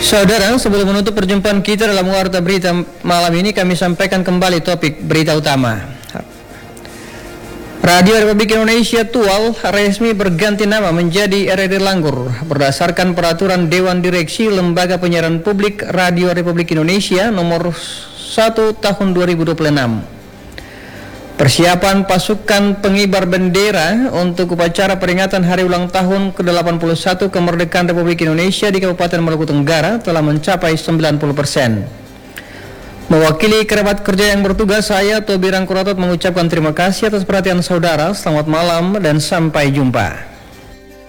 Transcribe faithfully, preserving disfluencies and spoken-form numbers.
Saudara, sebelum menutup perjumpaan kita dalam Warta Berita malam ini, kami sampaikan kembali topik berita utama. Radio Republik Indonesia Tual resmi berganti nama menjadi R R I Langgur berdasarkan peraturan Dewan Direksi Lembaga Penyiaran Publik Radio Republik Indonesia nomor satu tahun dua ribu dua puluh enam. Persiapan pasukan pengibar bendera untuk upacara peringatan hari ulang tahun ke delapan puluh satu kemerdekaan Republik Indonesia di Kabupaten Maluku Tenggara telah mencapai sembilan puluh persen. Mewakili kerabat kerja yang bertugas, saya Tobi Rangkuratot mengucapkan terima kasih atas perhatian saudara. Selamat malam dan sampai jumpa.